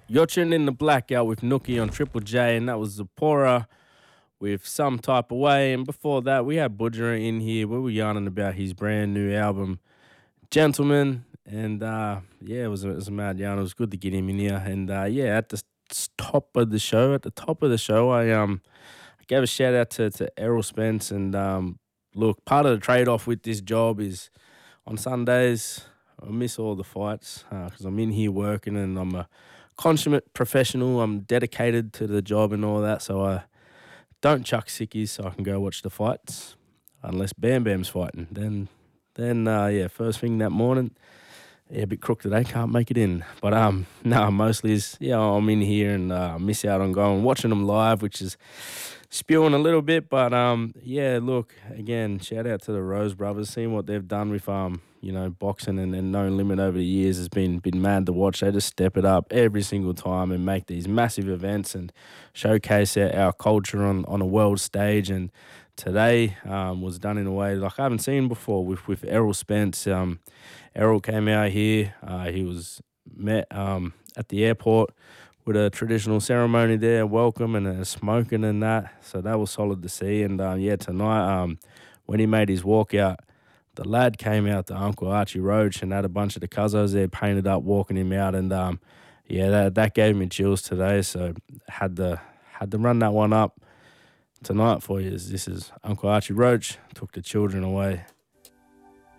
You're tuned in the Blackout with Nookie on Triple J, and that was Zipporah with Some Type of Way. And before that, we had Budger in here. We were yarning about his brand new album, Gentleman. And yeah, it was a mad yarn. It was good to get him in here. And yeah, at the top of the show, I gave a shout out to Errol Spence. And look, part of the trade off with this job is on Sundays, I miss all the fights because I'm in here working and I'm a consummate professional. I'm dedicated to the job and all that, so I don't chuck sickies so I can go watch the fights unless Bam Bam's fighting. Then yeah, first thing that morning, yeah, a bit crook today, can't make it in. But no, mostly is I'm in here and miss out on going watching them live, which is spewing a little bit. But yeah, look, again, shout out to the Rose Brothers, seeing what they've done with boxing and No Limit over the years has been mad to watch. They just step it up every single time and make these massive events and showcase our culture on a world stage. And today was done in a way like I haven't seen before with Errol Spence. Errol came out here. He was met at the airport with a traditional ceremony there, welcome and a smoking and that. So that was solid to see. And yeah, tonight when he made his walkout, the lad came out, the Uncle Archie Roach, and had a bunch of the cousins there painted up, walking him out. And yeah, that gave me chills today. So had to run that one up tonight for you. This is Uncle Archie Roach, took the children away.